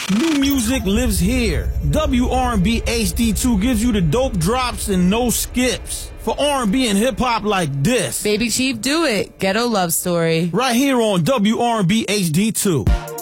New music lives here. WR&B HD2 gives you the dope drops and no skips. For R&B and hip-hop like this. Baby Chief, do it. Ghetto Love Story. Right here on WR&B HD2.